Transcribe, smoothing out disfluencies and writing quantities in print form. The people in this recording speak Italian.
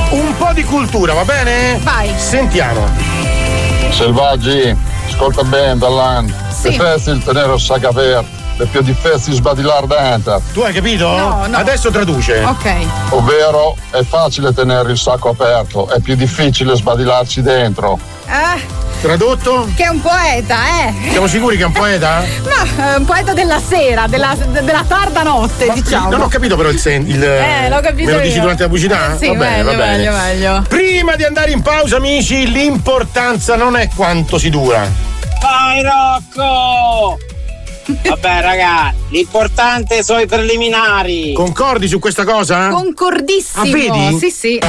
Un po' di cultura, va bene? Vai. Sentiamo. Selvaggi, ascolta bene Dallan. Sì. È facile tenere il sacco aperto, è più difficile sbadilare dentro. Tu hai capito? No. Adesso traduce. Ok. Ovvero è facile tenere il sacco aperto, è più difficile sbadilarci dentro. Tradotto? Che è un poeta, Siamo sicuri che è un poeta? Ma un poeta della sera, della tarda notte, diciamo. Non ho capito però il l'ho capito me lo dici io. durante la pubblicità? Sì, va bene, va bene. meglio. Prima di andare in pausa, amici, l'importanza non è quanto si dura. Vai Rocco! Vabbè raga, l'importante sono i preliminari. Concordi su questa cosa? Concordissimo. Ah, vedi? Sì.